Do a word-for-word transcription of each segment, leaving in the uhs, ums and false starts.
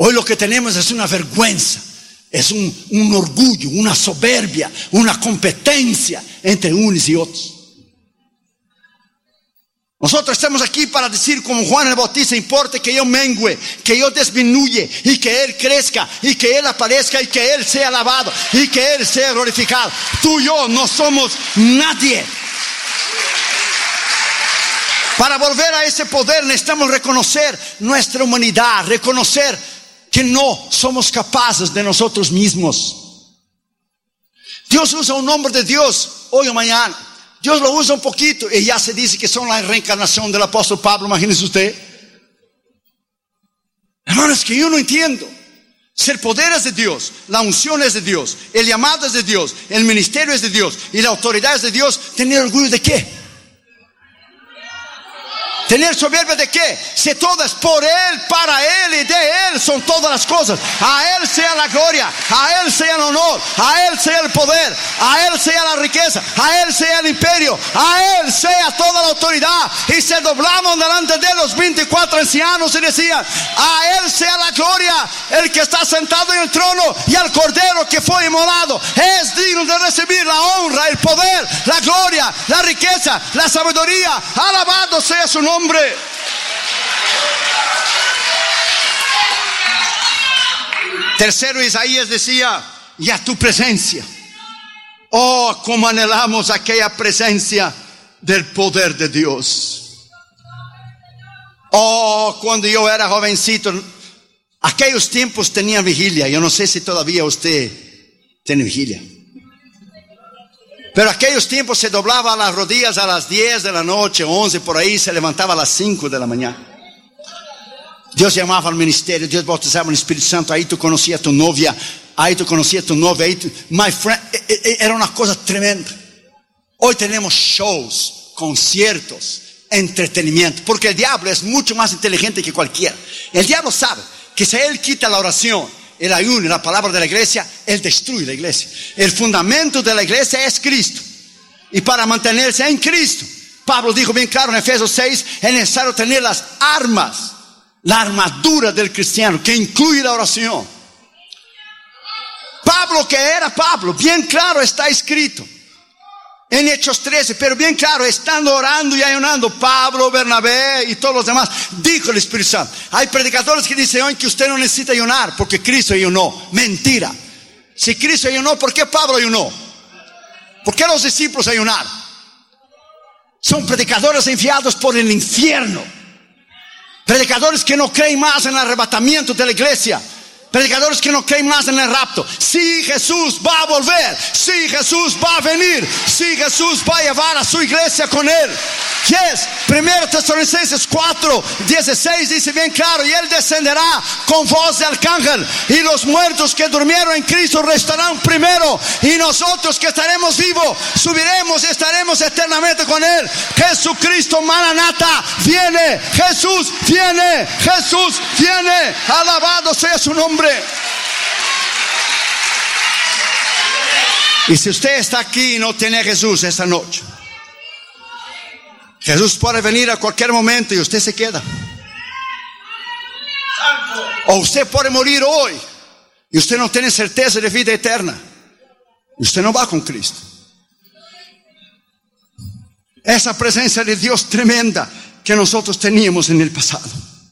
Hoy lo que tenemos es una vergüenza, es un, un orgullo, una soberbia, una competencia entre unos y otros. Nosotros estamos aquí para decir como Juan el Bautista: importa que yo mengue, que yo disminuye, y que Él crezca, y que Él aparezca, y que Él sea alabado, y que Él sea glorificado. Tú y yo no somos nadie. Para volver a ese poder necesitamos reconocer nuestra humanidad, reconocer que no somos capaces de nosotros mismos. Dios usa un hombre de Dios hoy o mañana. Dios lo usa un poquito y ya se dice que son la reencarnación del apóstol Pablo. Imagínese usted. Hermanos, es que yo no entiendo. Si el poder es de Dios, la unción es de Dios, el llamado es de Dios, el ministerio es de Dios y la autoridad es de Dios, ¿tener orgullo de qué? ¿Tener soberbia de qué? Si todo es por Él, para Él y de Él son todas las cosas. A Él sea la gloria, a Él sea el honor, a Él sea el poder, a Él sea la riqueza, a Él sea el imperio, a Él sea toda la autoridad. Y se doblaban delante de los veinticuatro ancianos y decían: a Él sea la gloria, el que está sentado en el trono y al cordero que fue inmolado. Es digno de recibir la honra, el poder, la gloria, la riqueza, la sabiduría. Alabado sea su nombre. Tercero, Isaías decía: y a tu presencia. Oh, cómo anhelamos aquella presencia del poder de Dios. Oh, cuando yo era jovencito, aquellos tiempos tenía vigilia. Yo no sé si todavía usted tiene vigilia, pero aquellos tiempos se doblaba las rodillas a las diez de la noche, once por ahí, se levantaba a las cinco de la mañana. Dios llamaba al ministerio, Dios bautizaba en el Espíritu Santo. Ahí tú conocías a tu novia, ahí tú conocías a tu novia, ahí tú, my friend, era una cosa tremenda. Hoy tenemos shows, conciertos, entretenimiento, porque el diablo es mucho más inteligente que cualquiera. El diablo sabe que si él quita la oración, el ayuno y la palabra de la iglesia, Él destruye la iglesia. El fundamento de la iglesia es Cristo. Y para mantenerse en Cristo, Pablo dijo bien claro en Efesios seis, es necesario tener las armas, la armadura del cristiano, que incluye la oración. Pablo, que era Pablo, bien claro está escrito en Hechos trece, pero bien claro, estando orando y ayunando, Pablo, Bernabé y todos los demás, dijo el Espíritu Santo. Hay predicadores que dicen hoy que usted no necesita ayunar porque Cristo ayunó. Mentira. Si Cristo ayunó, ¿por qué Pablo ayunó? ¿Por qué los discípulos ayunaron? Son predicadores enviados por el infierno, predicadores que no creen más en el arrebatamiento de la iglesia, predicadores que no creen más en el rapto. Sí, Jesús va a volver. Sí, Jesús va a venir. Sí, Jesús va a llevar a su iglesia con Él. Yes. Primero Tesalonicenses cuatro dieciséis dice bien claro: y Él descenderá con voz de arcángel, y los muertos que durmieron en Cristo restarán primero, y nosotros que estaremos vivos subiremos y estaremos eternamente con Él. Jesucristo Maranata viene. Jesús viene. Jesús viene. Alabado sea su nombre. Y si usted está aquí y no tiene a Jesús esta noche, Jesús puede venir a cualquier momento y usted se queda. O usted puede morir hoy y usted no tiene certeza de vida eterna, y usted no va con Cristo. Esa presencia de Dios tremenda que nosotros teníamos en el pasado.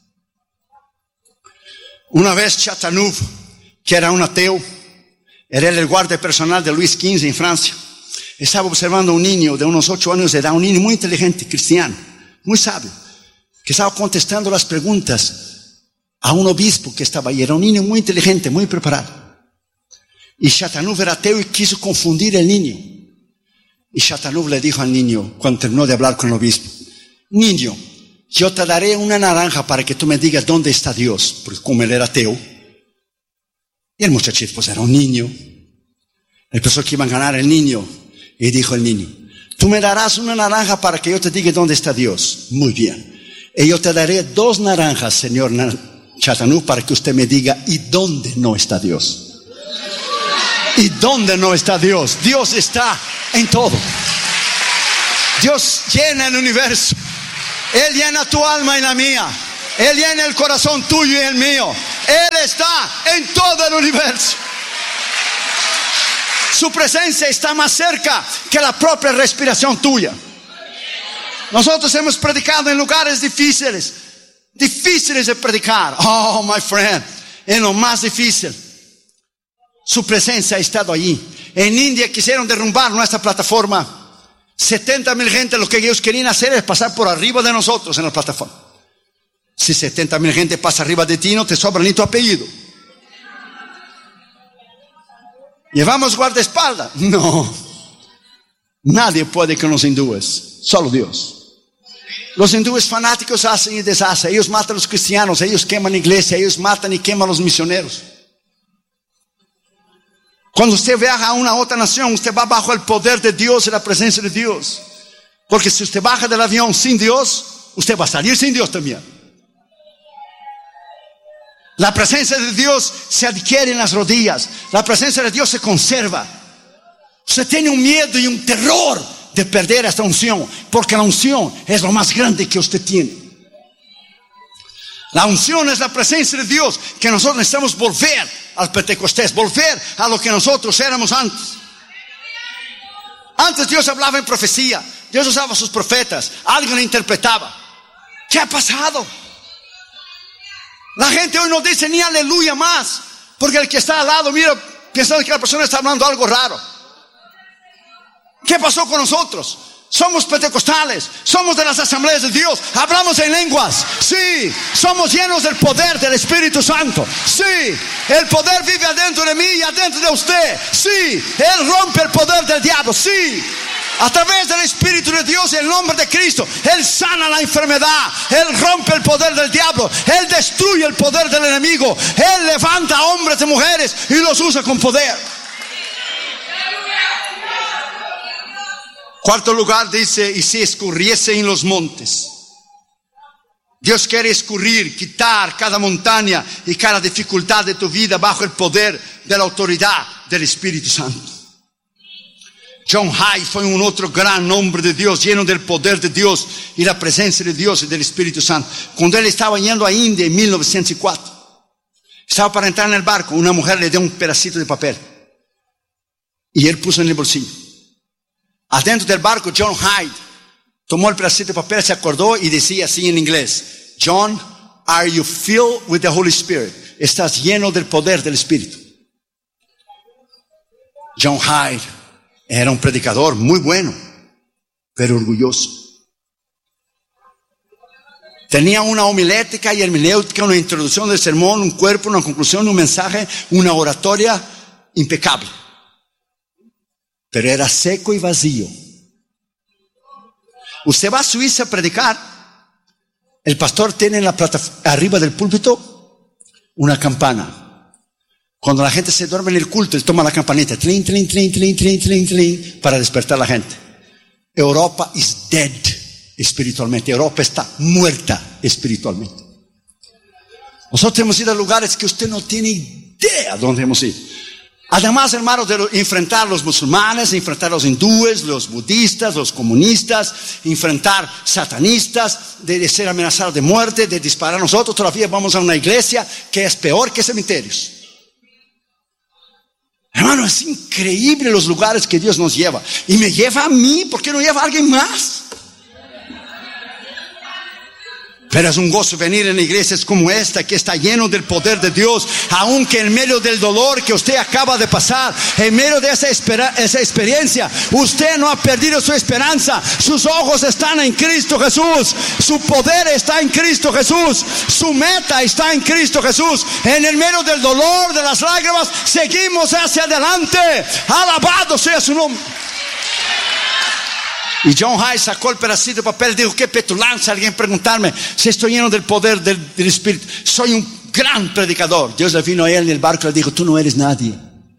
Una vez Chateauneuf, que era un ateo, era el guardia personal de Luis quince en Francia, estaba observando a un niño de unos ocho años de edad, un niño muy inteligente, cristiano, muy sabio, que estaba contestando las preguntas a un obispo que estaba ahí. Era un niño muy inteligente, muy preparado. Y Chateauneuf era ateo y quiso confundir al niño. Y Chateauneuf le dijo al niño, cuando terminó de hablar con el obispo: niño, yo te daré una naranja para que tú me digas dónde está Dios, porque como él era ateo. Y el muchachito pues era un niño. Él pensó que iban a ganar el niño, y dijo el niño: tú me darás una naranja para que yo te diga dónde está Dios. Muy bien. Y yo te daré dos naranjas, señor Chateauneuf, para que usted me diga ¿y dónde no está Dios? ¿Y dónde no está Dios? Dios está en todo. Dios llena el universo. Él llena tu alma y la mía. Él llena el corazón tuyo y el mío. Él está en todo el universo. Su presencia está más cerca que la propia respiración tuya. Nosotros hemos predicado en lugares difíciles, difíciles de predicar. Oh, my friend, en lo más difícil, su presencia ha estado allí. En India quisieron derrumbar nuestra plataforma. setenta mil gente, lo que ellos querían hacer es pasar por arriba de nosotros en la plataforma. Si setenta mil gente pasa arriba de ti, no te sobra ni tu apellido. ¿Llevamos guardaespaldas? No. Nadie puede con los hindúes, solo Dios. Los hindúes fanáticos hacen y deshacen. Ellos matan a los cristianos, ellos queman la iglesia, ellos matan y queman a los misioneros. Cuando usted viaja a una otra nación, usted va bajo el poder de Dios y la presencia de Dios. Porque si usted baja del avión sin Dios, usted va a salir sin Dios también. La presencia de Dios se adquiere en las rodillas. La presencia de Dios se conserva. Usted tiene un miedo y un terror de perder esta unción, porque la unción es lo más grande que usted tiene. La unción es la presencia de Dios, que nosotros necesitamos volver al Pentecostés, volver a lo que nosotros éramos antes. Antes Dios hablaba en profecía, Dios usaba a sus profetas, alguien le interpretaba. ¿Qué ha pasado? La gente hoy no dice ni aleluya más, porque el que está al lado mira pensando que la persona está hablando algo raro. ¿Qué pasó con nosotros? Somos pentecostales, somos de las asambleas de Dios, hablamos en lenguas, sí, somos llenos del poder del Espíritu Santo, sí, el poder vive adentro de mí y adentro de usted, sí, Él rompe el poder del diablo, sí, a través del Espíritu de Dios y el nombre de Cristo, Él sana la enfermedad, Él rompe el poder del diablo, Él destruye el poder del enemigo, Él levanta a hombres y mujeres y los usa con poder. Cuarto lugar dice, y si escurriese en los montes. Dios quiere escurrir, quitar cada montaña y cada dificultad de tu vida bajo el poder de la autoridad del Espíritu Santo. John Hyde fue un otro gran hombre de Dios, lleno del poder de Dios y la presencia de Dios y del Espíritu Santo. Cuando él estaba yendo a India en mil novecientos cuatro, estaba para entrar en el barco, una mujer le dio un pedacito de papel y él puso en el bolsillo. Adentro del barco, John Hyde tomó el pedacito de papel, se acordó y decía así en inglés: John, are you filled with the Holy Spirit? Estás lleno del poder del Espíritu. John Hyde era un predicador muy bueno, pero orgulloso. Tenía una homilética y hermenéutica, una introducción del sermón, un cuerpo, una conclusión, un mensaje, una oratoria impecable. Pero era seco y vacío. Usted va a Suiza a predicar, el pastor tiene en la plata, arriba del púlpito una campana. Cuando la gente se duerme en el culto, él toma la campanita, tlin, tlin, tlin, tlin, tlin, tlin, tlin, para despertar a la gente. Europa is dead espiritualmente. Europa está muerta espiritualmente. Nosotros hemos ido a lugares que usted no tiene idea dónde hemos ido. Además, hermanos, de enfrentar a los musulmanes, enfrentar a los hindúes, los budistas, los comunistas, enfrentar satanistas, de, de ser amenazados de muerte, de disparar a nosotros, todavía vamos a una iglesia que es peor que cementerios. Hermano, es increíble los lugares que Dios nos lleva. Y me lleva a mí, ¿por qué no lleva a alguien más? Pero es un gozo venir en iglesias como esta, que está lleno del poder de Dios, aunque en medio del dolor que usted acaba de pasar, en medio de esa, espera, esa experiencia, usted no ha perdido su esperanza. Sus ojos están en Cristo Jesús, su poder está en Cristo Jesús, su meta está en Cristo Jesús. En el medio del dolor, de las lágrimas, seguimos hacia adelante. Alabado sea su nombre. Y John Hyde sacó el pedacito de papel y dijo: qué petulancia alguien preguntarme si estoy lleno del poder del, del Espíritu. Soy un gran predicador. Dios le vino a él en el barco y le dijo: tú no eres nadie.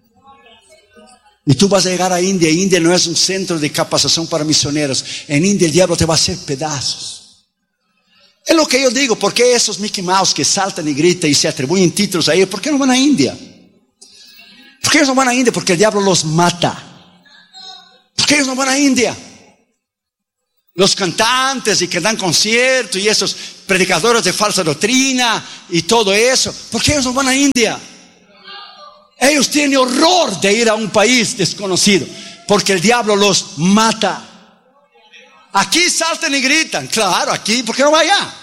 Y tú vas a llegar a India. India no es un centro de capacitación para misioneros. En India el diablo te va a hacer pedazos. Es lo que yo digo. ¿Por qué esos Mickey Mouse que saltan y gritan y se atribuyen títulos a ellos? ¿Por qué no van a India? ¿Por qué ellos no van a India? Porque el diablo los mata. ¿Por qué ellos no van a India? Los cantantes y que dan conciertos y esos predicadores de falsa doctrina y todo eso, ¿por qué ellos no van a India? Ellos tienen horror de ir a un país desconocido, porque el diablo los mata. Aquí saltan y gritan, claro, aquí, ¿por qué no va allá?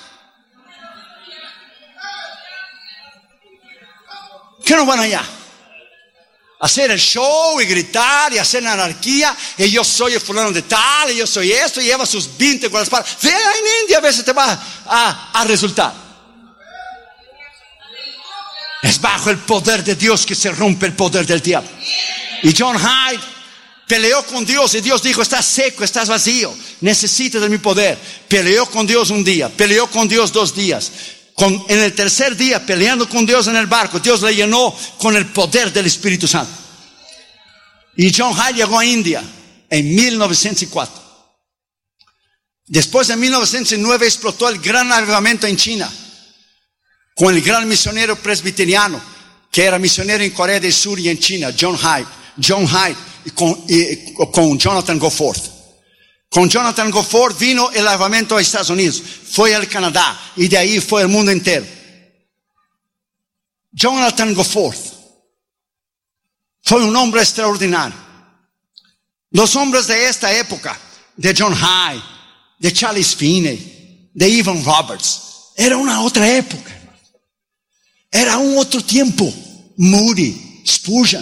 ¿Por qué no van allá? Hacer el show y gritar y hacer la anarquía, y yo soy el fulano de tal, y yo soy esto, y lleva sus veinte con las palabras. Ve en India a ver si te va a, a resultar. Es bajo el poder de Dios que se rompe el poder del diablo. Y John Hyde peleó con Dios y Dios dijo: estás seco, estás vacío, necesitas de mi poder. Peleó con Dios un día, peleó con Dios dos días. Con, en el tercer día, peleando con Dios en el barco, Dios le llenó con el poder del Espíritu Santo. Y John Hyde llegó a India en mil novecientos cuatro. Después de mil novecientos nueve explotó el gran avivamiento en China, con el gran misionero presbiteriano, que era misionero en Corea del Sur y en China, John Hyde. John Hyde y con, y, con Jonathan Goforth. Con Jonathan Goforth vino el avivamiento a Estados Unidos, fue al Canadá y de ahí fue al mundo entero. Jonathan Goforth fue un hombre extraordinario. Los hombres de esta época, de John Hyde, de Charles Finney, de Evan Roberts, era una otra época, era un otro tiempo. Moody, Spurgeon,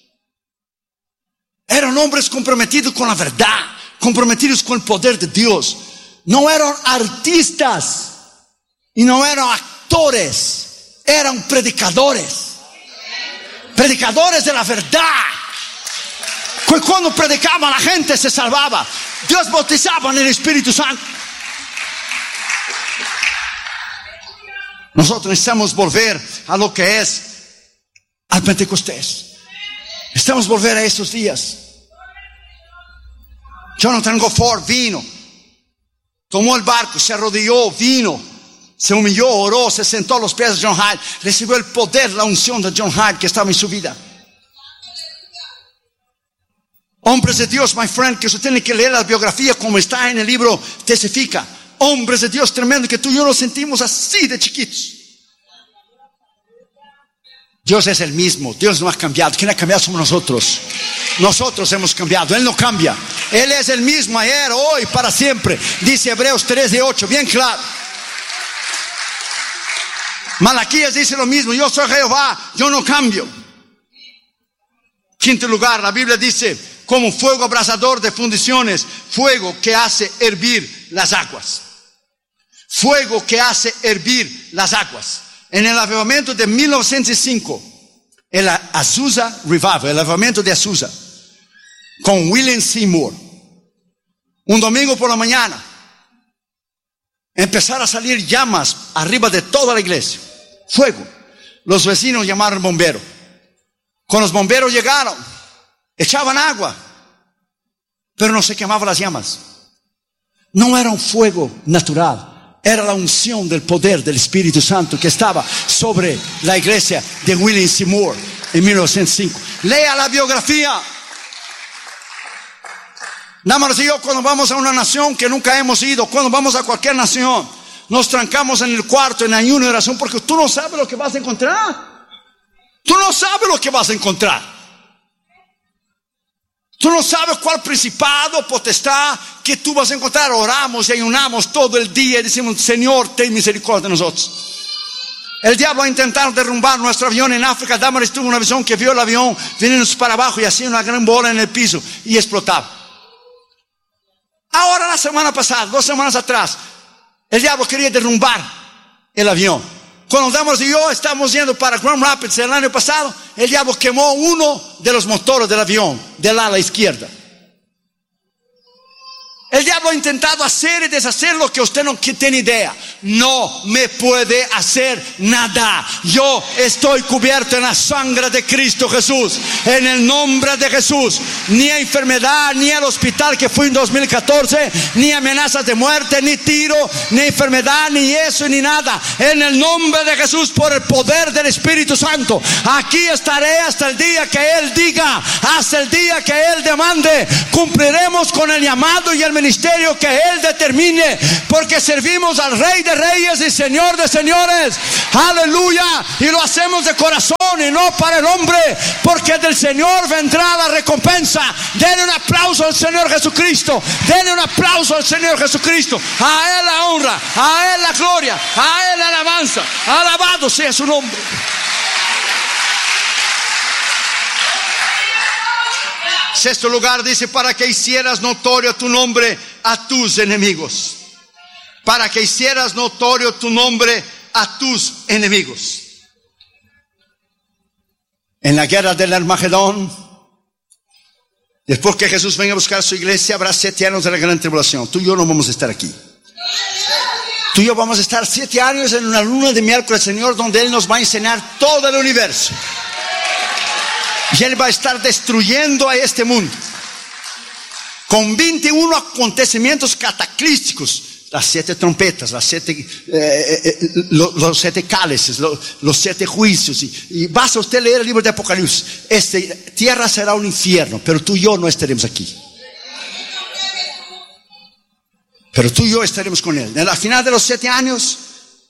eran hombres comprometidos con la verdad, comprometidos con el poder de Dios. No eran artistas y no eran actores, eran predicadores, predicadores de la verdad. Cuando predicaban, la gente se salvaba, Dios bautizaba en el Espíritu Santo. Nosotros necesitamos volver a lo que es al Pentecostés. Necesitamos volver a esos días. Jonathan Goforth vino, tomó el barco, se arrodilló, vino, se humilló, oró, se sentó a los pies de John Hyde, recibió el poder, la unción de John Hyde que estaba en su vida. Hombres de Dios, my friend, que usted tiene que leer la biografía como está en el libro Testifica. Hombres de Dios tremendo que tú y yo nos sentimos así de chiquitos. Dios es el mismo, Dios no ha cambiado. ¿Quién ha cambiado? Somos nosotros. Nosotros hemos cambiado, Él no cambia. Él es el mismo ayer, hoy, para siempre. Dice Hebreos trece ocho, bien claro. Malaquías dice lo mismo: yo soy Jehová, yo no cambio. Quinto lugar, la Biblia dice: como fuego abrasador de fundiciones, fuego que hace hervir las aguas. Fuego que hace hervir las aguas. En el avivamiento de mil novecientos cinco, el Azusa Revival, el avivamiento de Azusa, con William Seymour, un domingo por la mañana, empezaron a salir llamas arriba de toda la iglesia, fuego. Los vecinos llamaron al bombero. Cuando los bomberos llegaron, echaban agua, pero no se quemaban las llamas. No era un fuego natural, era la unción del poder del Espíritu Santo que estaba sobre la iglesia de William Seymour en mil novecientos cinco. Lea la biografía. Damas y yo, cuando vamos a una nación que nunca hemos ido, cuando vamos a cualquier nación, nos trancamos en el cuarto en ayuno y oración, porque tú no sabes lo que vas a encontrar. Tú no sabes lo que vas a encontrar. Tú no sabes cuál principado, potestad que tú vas a encontrar. Oramos y ayunamos todo el día y decimos: Señor, ten misericordia de nosotros. El diablo ha intentado derrumbar nuestro avión en África. Damaris tuvo una visión que vio el avión viniendo para abajo y hacía una gran bola en el piso y explotaba. Ahora, la semana pasada, dos semanas atrás, el diablo quería derrumbar el avión. Cuando Damaris y yo estamos yendo para Grand Rapids el año pasado, el diablo quemó uno de los motores del avión, del ala izquierda. El diablo ha intentado hacer y deshacer lo que usted no tiene idea. No me puede hacer nada. Yo estoy cubierto en la sangre de Cristo Jesús. En el nombre de Jesús. Ni enfermedad, ni el hospital que fui en dos mil catorce, ni amenazas de muerte, ni tiro, ni enfermedad, ni eso, ni nada. En el nombre de Jesús, por el poder del Espíritu Santo, aquí estaré hasta el día que Él diga, hasta el día que Él demande. Cumpliremos con el llamado y el ministerio que Él determine, porque servimos al Rey de Reyes y Señor de Señores. Aleluya. Y lo hacemos de corazón y no para el hombre, porque del Señor vendrá la recompensa. Denle un aplauso al Señor Jesucristo. Denle un aplauso al Señor Jesucristo. A Él la honra, a Él la gloria, a Él la alabanza. Alabado sea su nombre. Sexto lugar dice: para que hicieras notorio tu nombre a tus enemigos. Para que hicieras notorio tu nombre a tus enemigos. En la guerra del Armagedón, después que Jesús venga a buscar a su iglesia, habrá siete años de la gran tribulación. Tú y yo no vamos a estar aquí. Tú y yo vamos a estar siete años en una luna de miel con el Señor, donde Él nos va a enseñar todo el universo. Y Él va a estar destruyendo a este mundo con veintiuno acontecimientos cataclísticos. Las siete trompetas, las siete, eh, eh, los, los siete cálices, los, los siete juicios. Y, y basta usted leer el libro de Apocalipsis. Esta tierra será un infierno, pero tú y yo no estaremos aquí. Pero tú y yo estaremos con Él. En la final de los siete años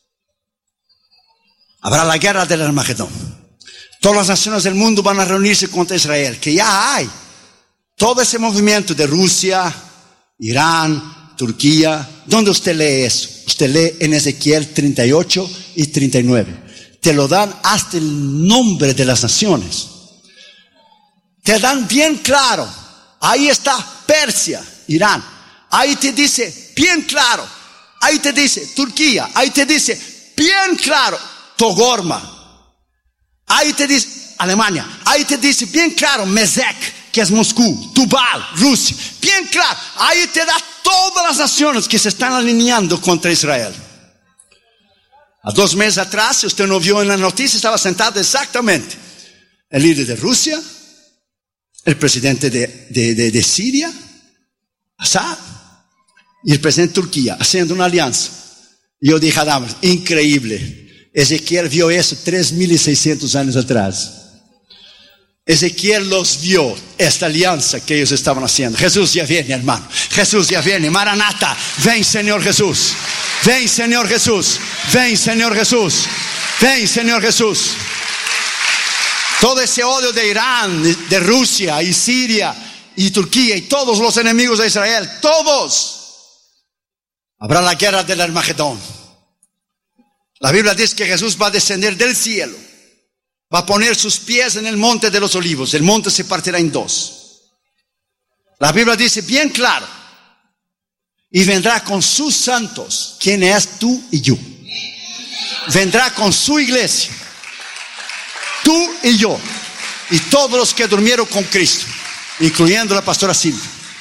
habrá la guerra del Armagedón. Todas las naciones del mundo van a reunirse contra Israel, que ya hay. Todo ese movimiento de Rusia, Irán, Turquía. ¿Dónde usted lee eso? Usted lee en Ezequiel treinta y ocho y treinta y nueve. Te lo dan hasta el nombre de las naciones. Te dan bien claro. Ahí está Persia, Irán. Ahí te dice bien claro. Ahí te dice Turquía. Ahí te dice bien claro Togorma. Ahí te dice Alemania. Ahí te dice bien claro Mesec, que es Moscú, Tubal, Rusia. Bien claro. Ahí te da todas las naciones que se están alineando contra Israel. A dos meses atrás, si usted no vio en la noticia, estaba sentado exactamente el líder de Rusia, el presidente de, de, de, de Siria, Assad, y el presidente de Turquía, haciendo una alianza. Y yo dije a Damas, increíble. Ezequiel vio eso tres mil y seiscientos años atrás. Ezequiel los vio, esta alianza que ellos estaban haciendo. Jesús ya viene, hermano. Jesús ya viene. Maranata, ven Señor Jesús. Ven Señor Jesús. Ven Señor Jesús. Ven Señor Jesús. Todo ese odio de Irán, de Rusia y Siria y Turquía y todos los enemigos de Israel, todos. Habrá la guerra del Armagedón. La Biblia dice que Jesús va a descender del cielo. Va a poner sus pies en el monte de los olivos. El monte se partirá en dos. La Biblia dice bien claro. Y vendrá con sus santos. ¿Quién es tú y yo? Vendrá con su iglesia. Tú y yo. Y todos los que durmieron con Cristo. Incluyendo la pastora Silvia.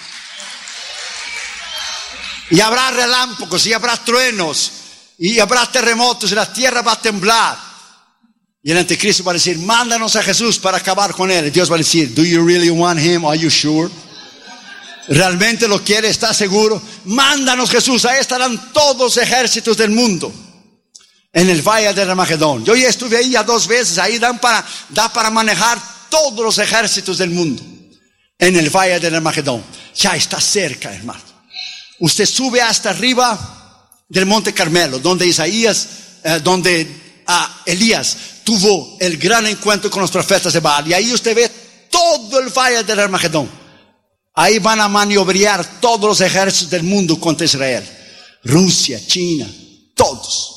Y habrá relámpagos y habrá truenos. Y habrá terremotos y la tierra va a temblar. Y el anticristo va a decir, mándanos a Jesús para acabar con él. Y Dios va a decir, do you really want him? Are you sure? ¿Realmente lo quiere? ¿Está seguro? Mándanos Jesús. Ahí estarán todos los ejércitos del mundo. En el valle del Armagedón. Yo ya estuve ahí ya dos veces. Ahí dan para, da para manejar todos los ejércitos del mundo. En el valle del Armagedón. Ya está cerca, hermano. Usted sube hasta arriba del monte Carmelo, donde Isaías, eh, donde ah, Elías tuvo el gran encuentro con los profetas de Baal. Y ahí usted ve todo el valle del Armagedón. Ahí van a maniobrar todos los ejércitos del mundo contra Israel. Rusia, China, todos.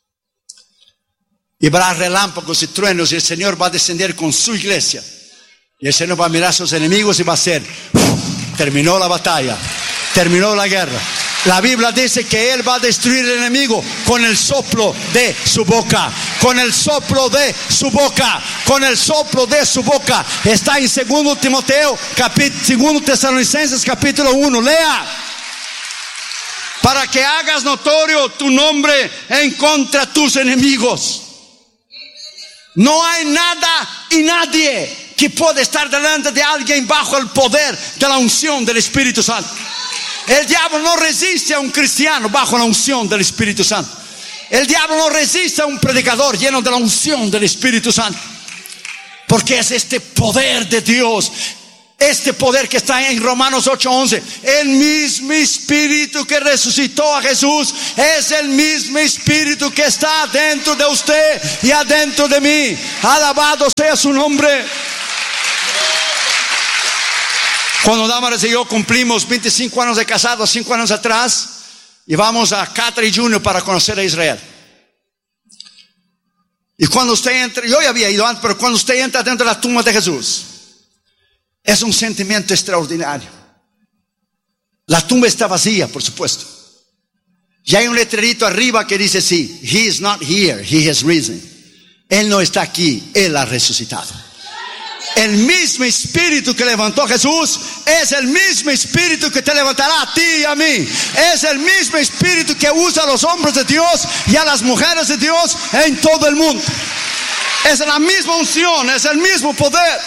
Y habrá relámpagos y truenos y el Señor va a descender con su iglesia. Y el Señor va a mirar a sus enemigos y va a hacer, terminó la batalla, terminó la guerra. La Biblia dice que Él va a destruir el enemigo con el soplo de su boca. Con el soplo de su boca. Con el soplo de su boca. Está en segundo Timoteo, capítulo, segundo Tesalonicenses, capítulo uno. Lea. Para que hagas notorio tu nombre en contra de tus enemigos. No hay nada y nadie que pueda estar delante de alguien bajo el poder de la unción del Espíritu Santo. El diablo no resiste a un cristiano bajo la unción del Espíritu Santo. El diablo no resiste a un predicador lleno de la unción del Espíritu Santo. Porque es este poder de Dios Este poder que está en Romanos ocho once, el mismo espíritu que resucitó a Jesús es el mismo espíritu que está dentro de usted y adentro de mí. Alabado sea su nombre. Cuando Damaris y yo cumplimos veinticinco años de casados, cinco años atrás, y vamos a Catray Junior para conocer a Israel. Y cuando usted entra, yo ya había ido antes, pero cuando usted entra dentro de la tumba de Jesús, es un sentimiento extraordinario. La tumba está vacía, por supuesto. Y hay un letrerito arriba que dice sí, He is not here, He has risen. Él no está aquí, Él ha resucitado. El mismo espíritu que levantó a Jesús es el mismo espíritu que te levantará a ti y a mí. Es el mismo espíritu que usa a los hombres de Dios y a las mujeres de Dios en todo el mundo. Es la misma unción, es el mismo poder.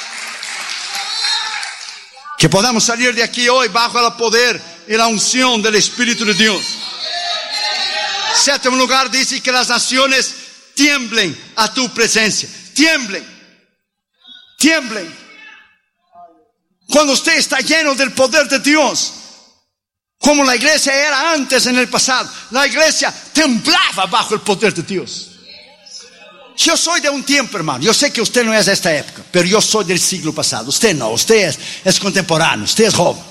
Que podamos salir de aquí hoy bajo el poder y la unción del Espíritu de Dios. Séptimo lugar, dice que las naciones tiemblen a tu presencia. Tiemblen. Tiemblen. Cuando usted está lleno del poder de Dios, como la iglesia era antes en el pasado, la iglesia temblaba bajo el poder de Dios. Yo soy de un tiempo, hermano. Yo sé que usted no es de esta época, pero yo soy del siglo pasado. Usted no, usted es, es contemporáneo, usted es joven.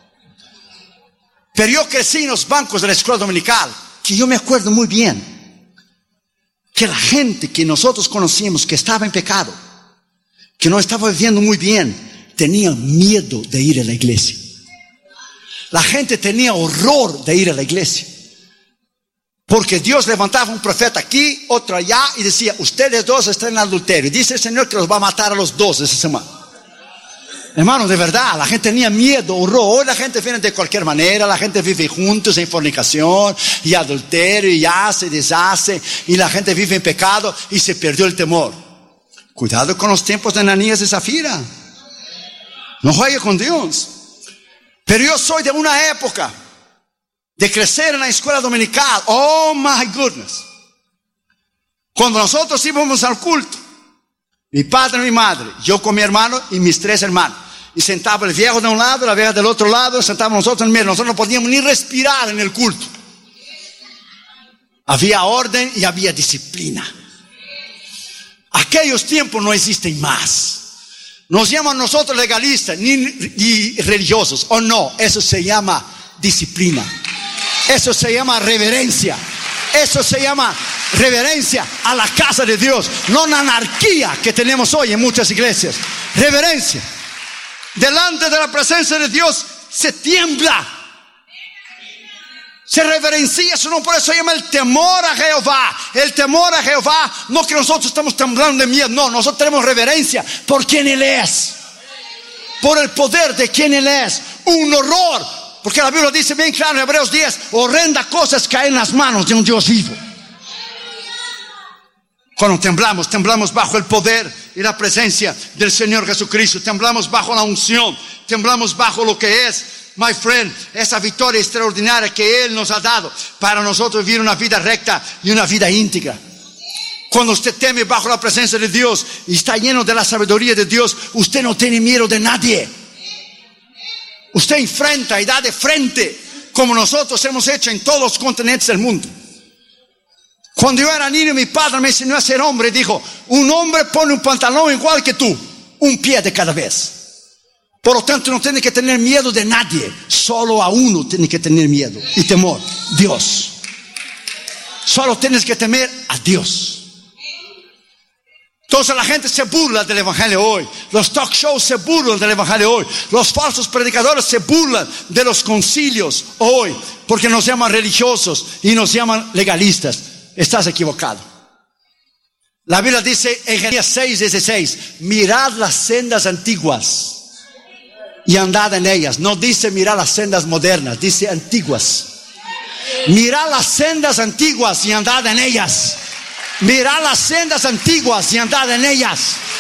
Pero yo crecí en los bancos de la escuela dominical, que yo me acuerdo muy bien que la gente que nosotros conocíamos que estaba en pecado, que no estaba viviendo muy bien, tenía miedo de ir a la iglesia. La gente tenía horror de ir a la iglesia. Porque Dios levantaba un profeta aquí, otro allá, y decía, ustedes dos están en adulterio. Dice el Señor que los va a matar a los dos esa semana. Hermanos, de verdad, la gente tenía miedo, horror. Hoy la gente viene de cualquier manera, la gente vive juntos en fornicación y adulterio, y hace y deshace, y la gente vive en pecado y se perdió el temor. Cuidado con los tiempos de Ananías y Zafira. No juegue con Dios. Pero yo soy de una época de crecer en la escuela dominical. Oh my goodness. Cuando nosotros íbamos al culto, mi padre y mi madre, yo con mi hermano y mis tres hermanos, y sentaba el viejo de un lado, la vieja del otro lado, sentábamos nosotros en medio. Nosotros no podíamos ni respirar en el culto. Había orden y había disciplina. Aquellos tiempos no existen más. Nos llaman nosotros legalistas ni, ni religiosos. O no, eso se llama disciplina. Eso se llama reverencia. Eso se llama reverencia a la casa de Dios. No la anarquía que tenemos hoy en muchas iglesias. Reverencia. Delante de la presencia de Dios se tiembla. Se reverencia, eso no, por eso se llama el temor a Jehová. El temor a Jehová, no que nosotros estamos temblando de miedo, no, nosotros tenemos reverencia por quien Él es, por el poder de quien Él es. Un horror, porque la Biblia dice bien claro en Hebreos diez, horrendas cosas caen en las manos de un Dios vivo. Cuando temblamos, temblamos bajo el poder y la presencia del Señor Jesucristo. Temblamos bajo la unción, temblamos bajo lo que es, my friend, esa victoria extraordinaria que Él nos ha dado para nosotros vivir una vida recta y una vida íntegra. Cuando usted teme bajo la presencia de Dios y está lleno de la sabiduría de Dios, usted no tiene miedo de nadie. Usted enfrenta y da de frente, como nosotros hemos hecho en todos los continentes del mundo. Cuando yo era niño, mi padre me enseñó a ser hombre. Dijo, un hombre pone un pantalón igual que tú, un pie de cada vez. Por lo tanto, no tiene que tener miedo de nadie. Solo a uno tiene que tener miedo y temor, Dios. Solo tienes que temer a Dios. Entonces la gente se burla del evangelio hoy. Los talk shows se burlan del evangelio hoy. Los falsos predicadores se burlan de los concilios hoy, porque nos llaman religiosos y nos llaman legalistas. Estás equivocado. La Biblia dice en Jeremías seis dieciséis, mirad las sendas antiguas y andad en ellas. No dice mirad las sendas modernas, dice antiguas. Mirad las sendas antiguas y andad en ellas. Mirad las sendas antiguas y andad en ellas.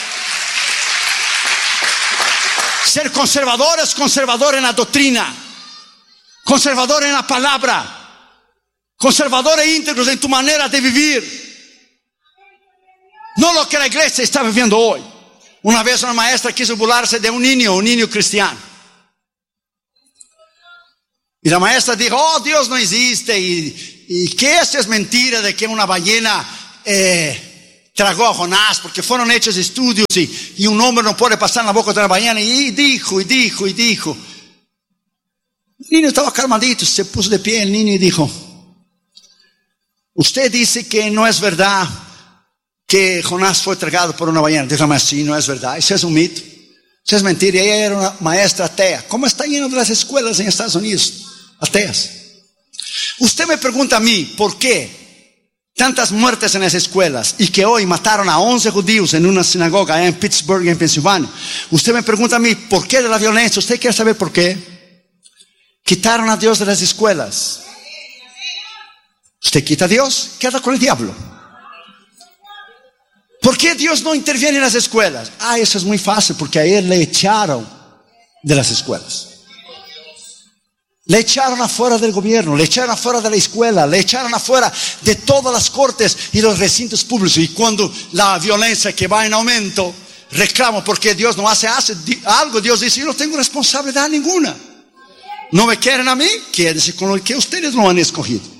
Ser conservador es conservador en la doctrina, conservador en la palabra, conservador e íntegros en tu manera de vivir. No lo que la iglesia está viviendo hoy. Una vez una maestra quiso burlarse de un niño, un niño cristiano. Y la maestra dijo, oh, Dios no existe, y, y que esto es mentira de que una ballena eh, tragó a Jonás, porque fueron hechos estudios y, y un hombre no puede pasar en la boca de una ballena. Y dijo, y dijo, y dijo. El niño estaba calmadito, se puso de pie el niño y dijo, usted dice que no es verdad que Jonás fue tragado por una ballena. Dígame, sí, no es verdad, eso es un mito, eso es mentira. Ella era una maestra atea. ¿Cómo está lleno de las escuelas en Estados Unidos? Ateas. Usted me pregunta a mí, ¿por qué tantas muertes en las escuelas y que hoy mataron a once judíos en una sinagoga en Pittsburgh, en Pensilvania? Usted me pregunta a mí, ¿por qué de la violencia? ¿Usted quiere saber por qué? Quitaron a Dios de las escuelas. Usted quita a Dios, queda con el diablo. ¿Por qué Dios no interviene en las escuelas? Ah, eso es muy fácil, porque a él le echaron de las escuelas. Le echaron afuera del gobierno, le echaron afuera de la escuela, le echaron afuera de todas las cortes y los recintos públicos. Y cuando la violencia que va en aumento, reclamo porque Dios no hace, hace algo, Dios dice, yo no tengo responsabilidad ninguna. ¿No me quieren a mí? Quédense con lo que ustedes no han escogido.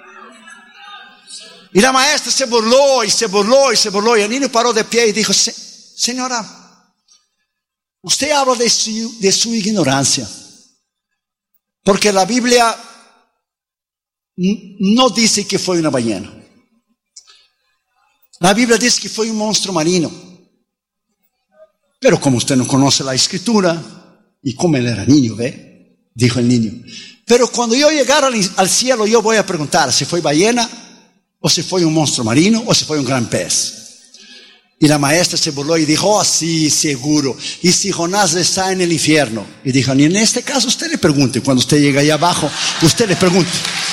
Y la maestra se burló y se burló y se burló. Y el niño paró de pie y dijo, señora, usted habla de su, de su ignorancia. Porque la Biblia no dice que fue una ballena. La Biblia dice que fue un monstruo marino. Pero como usted no conoce la escritura, y como él era niño, ¿ve? Dijo el niño. Pero cuando yo llegara al, al cielo, yo voy a preguntar si fue ballena, o si fue un monstruo marino, o si fue un gran pez. Y la maestra se burló y dijo, oh sí, seguro. Y si Jonás está en el infierno. Y dijo, ni en este caso usted le pregunte. Cuando usted llega ahí abajo, usted le pregunte.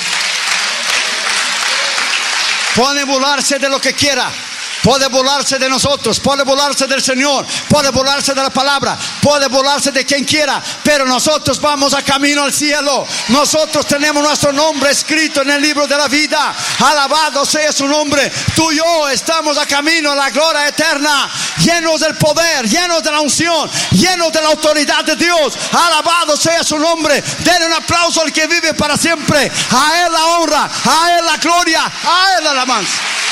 Puede burlarse de lo que quiera. Puede burlarse de nosotros, puede burlarse del Señor, puede burlarse de la palabra, puede burlarse de quien quiera, pero nosotros vamos a camino al cielo. Nosotros tenemos nuestro nombre escrito en el libro de la vida. Alabado sea su nombre. Tú y yo estamos a camino a la gloria eterna, llenos del poder, llenos de la unción, llenos de la autoridad de Dios. Alabado sea su nombre. Denle un aplauso al que vive para siempre. A Él la honra, a Él la gloria, a Él la alabanza.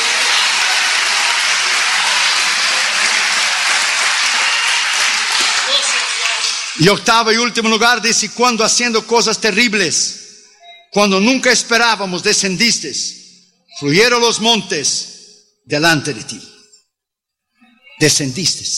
Y octavo y último lugar dice, cuando haciendo cosas terribles, cuando nunca esperábamos, descendiste, fluyeron los montes delante de ti. Descendiste.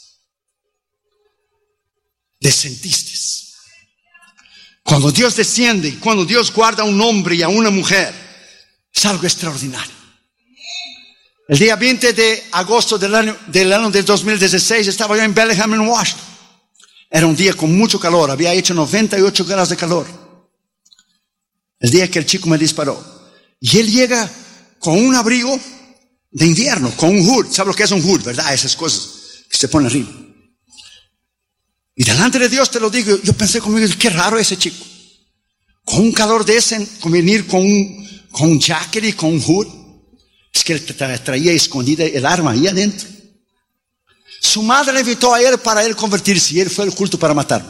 Descendiste. Cuando Dios desciende, cuando Dios guarda a un hombre y a una mujer, es algo extraordinario. El día veinte de agosto del año, del año del dos mil dieciséis estaba yo en Bellingham, en Washington. Era un día con mucho calor, había hecho noventa y ocho grados de calor. El día que el chico me disparó. Y él llega con un abrigo de invierno, con un hood. ¿Sabe lo que es un hood, verdad? Esas cosas que se ponen arriba. Y delante de Dios te lo digo, yo pensé conmigo, qué raro ese chico. Con un calor de ese, con venir con un, con un jacket y con un hood. Es que él tra- traía escondida el arma ahí adentro. Su madre le invitó a él para él convertirse y él fue al culto para matarme.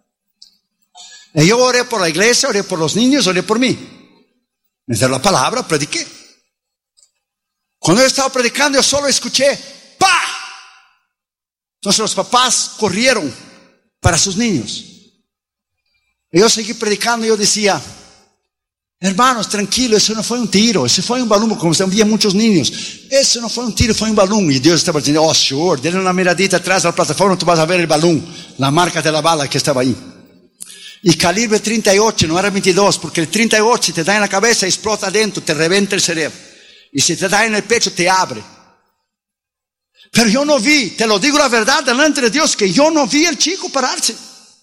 Y yo oré por la iglesia, oré por los niños, oré por mí. Me dio la palabra, prediqué. Cuando yo estaba predicando, yo solo escuché ¡pa! Entonces los papás corrieron para sus niños. Y yo seguí predicando y yo decía, hermanos, tranquilo, eso no fue un tiro, eso fue un balón, como había muchos niños. Eso no fue un tiro, fue un balón. Y Dios estaba diciendo, oh, sure, denle una miradita atrás de la plataforma, tú vas a ver el balón, la marca de la bala que estaba ahí. Y calibre treinta y ocho, no era veintidós, porque el treinta y ocho te da en la cabeza, explota adentro, te revienta el cerebro. Y si te da en el pecho, te abre. Pero yo no vi, te lo digo la verdad delante de Dios, que yo no vi el chico pararse.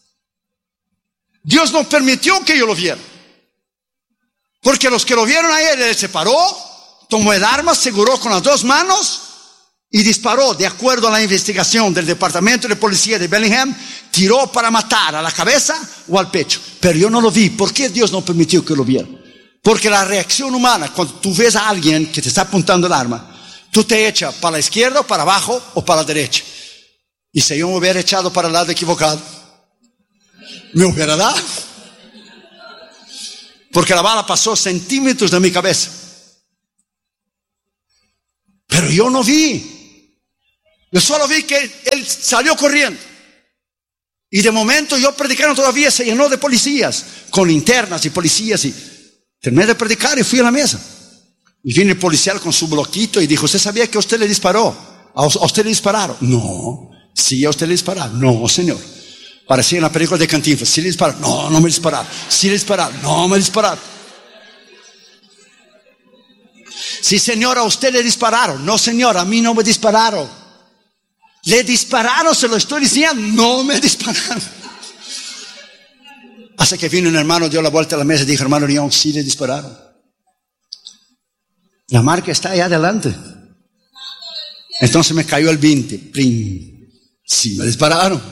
Dios no permitió que yo lo viera. Porque los que lo vieron a él, él se paró, tomó el arma, aseguró con las dos manos y disparó de acuerdo a la investigación del departamento de policía de Bellingham. Tiró para matar a la cabeza o al pecho. Pero yo no lo vi. ¿Por qué Dios no permitió que lo viera? Porque la reacción humana, cuando tú ves a alguien que te está apuntando el arma, tú te echas para la izquierda o para abajo o para la derecha. Y si yo me hubiera echado para el lado equivocado, me hubiera dado. Porque la bala pasó centímetros de mi cabeza. Pero yo no vi. Yo solo vi que él salió corriendo. Y de momento yo predicando todavía se llenó de policías, con linternas y policías. Y terminé de predicar y fui a la mesa. Y vino el policial con su bloquito y dijo: ¿usted sabía que a usted le disparó? ¿A usted le dispararon? No. Sí, a usted le dispararon. No, señor. Parecía en la película de Cantinflas. Sí le dispararon. No, no me dispararon. Sí le dispararon. No me dispararon. Sí, señor, a usted le dispararon. No, señor, a mí no me dispararon. Le dispararon, se lo estoy diciendo. No me dispararon. Hasta que vino un hermano, dio la vuelta a la mesa y dijo: hermano León, sí le dispararon. La marca está allá adelante. Entonces me cayó el veinte. Prim. Sí me dispararon.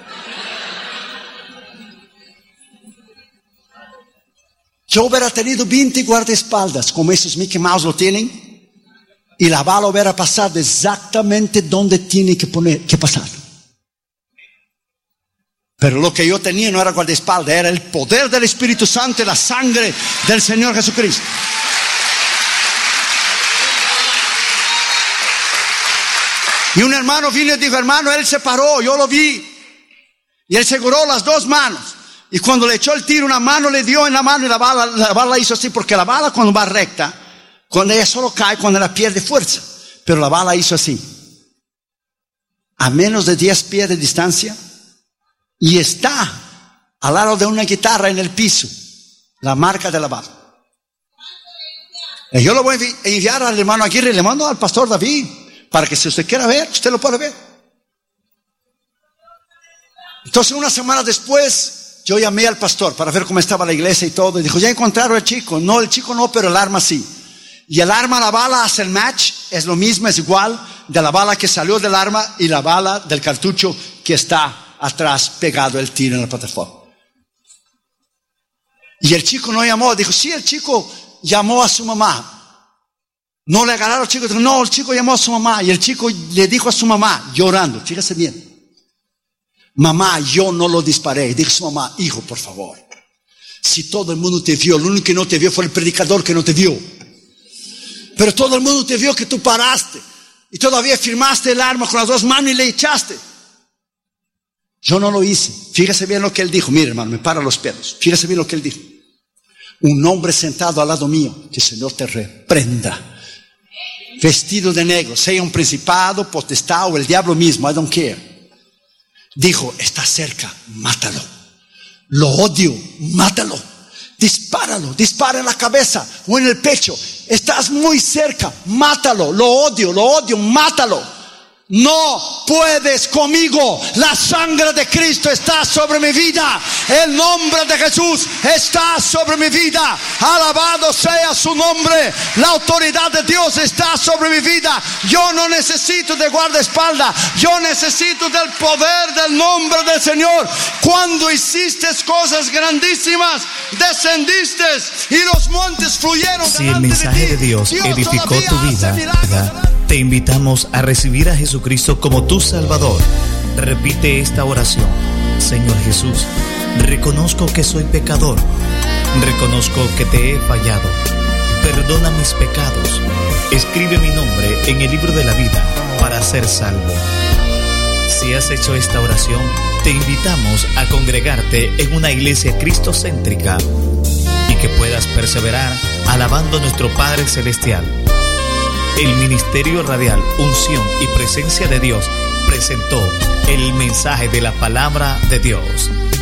Yo hubiera tenido veinte guardaespaldas, como esos Mickey Mouse lo tienen, y la bala hubiera pasado exactamente donde tiene que, poner, que pasar. Pero lo que yo tenía no era guardaespaldas, era el poder del Espíritu Santo y la sangre del Señor Jesucristo. Y un hermano vino y dijo: hermano, él se paró, yo lo vi. Y él seguró las dos manos. Y cuando le echó el tiro, una mano le dio en la mano y la bala, la bala hizo así, porque la bala cuando va recta, cuando ella solo cae, cuando ella pierde fuerza. Pero la bala hizo así. A menos de diez pies de distancia. Y está al lado de una guitarra en el piso, la marca de la bala. Y yo lo voy a enviar al hermano Aguirre, le mando al pastor David, para que si usted quiera ver, usted lo puede ver. Entonces una semana después, yo llamé al pastor para ver cómo estaba la iglesia y todo. Y dijo: ya encontraron al chico. No, el chico no, pero el arma sí. Y el arma, la bala hace el match. Es lo mismo, es igual de la bala que salió del arma y la bala del cartucho que está atrás pegado el tiro en la plataforma. Y el chico no llamó. Dijo: sí, el chico llamó a su mamá. No le agarraron al chico. Dijo: no, el chico llamó a su mamá. Y el chico le dijo a su mamá, llorando, fíjese bien: mamá, yo no lo disparé. Dijo su mamá: hijo, por favor, si todo el mundo te vio, lo único que no te vio fue el predicador que no te vio. Pero todo el mundo te vio que tú paraste y todavía firmaste el arma con las dos manos y le echaste. Yo no lo hice. Fíjese bien lo que él dijo. Mire, hermano, me para los pelos. Fíjese bien lo que él dijo: un hombre sentado al lado mío, que el Señor te reprenda, vestido de negro, sea un principado, potestad o el diablo mismo, I don't care. Dijo: está cerca, mátalo. Lo odio, mátalo. Dispáralo, dispara en la cabeza o en el pecho. Estás muy cerca, mátalo. Lo odio, lo odio, mátalo. No puedes conmigo. La sangre de Cristo está sobre mi vida. El nombre de Jesús está sobre mi vida. Alabado sea su nombre. La autoridad de Dios está sobre mi vida. Yo no necesito de guardaespaldas. Yo necesito del poder del nombre del Señor. Cuando hiciste cosas grandísimas, descendiste y los montes fluyeron. Si el mensaje de Dios edificó tu vida, ¿verdad? Te invitamos a recibir a Jesucristo como tu Salvador. Repite esta oración: Señor Jesús, reconozco que soy pecador. Reconozco que te he fallado. Perdona mis pecados. Escribe mi nombre en el libro de la vida para ser salvo. Si has hecho esta oración, te invitamos a congregarte en una iglesia cristocéntrica y que puedas perseverar alabando a nuestro Padre Celestial. El Ministerio Radial Unción y Presencia de Dios presentó el mensaje de la Palabra de Dios.